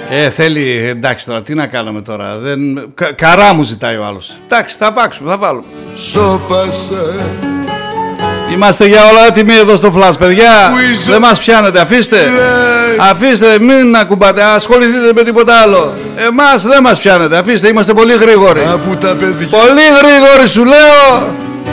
Θέλει, εντάξει τώρα, τι να κάνουμε τώρα. Καρά μου ζητάει ο άλλος. Εντάξει, θα πάξουμε, θα βάλουμε. Σώπασε. Είμαστε για όλα έτοιμοι εδώ στο Flash, παιδιά. Δεν μας πιάνετε, αφήστε. Αφήστε, μην ακουμπάτε, ασχοληθείτε με τίποτα άλλο. Εμάς δεν μας πιάνετε, αφήστε, είμαστε πολύ γρήγοροι. Από τα παιδιά. Πολύ γρήγοροι σου λέω.